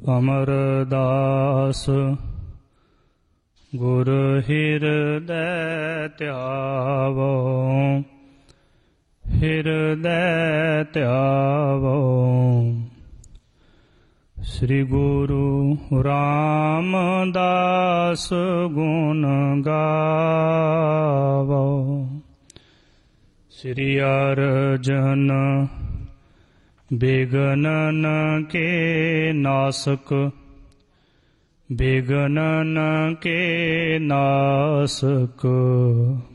ਅਮਰਦਾਸ ਗੁਰ ਹਿਰਦੈ ਧਿਆਵੋ, ਹਿਰਦੈ ਧਿਆਵੋ। ਸ੍ਰੀ ਗੁਰੂ ਰਾਮਦਾਸ ਗੁਣ ਗਾਵੋ। ਸ੍ਰੀ ਅਰਜਨ ਬਿਘਨਨ ਕੇ ਨਾਸਕ, ਬਿਘਨਨ ਕੇ ਨਾਸਕ।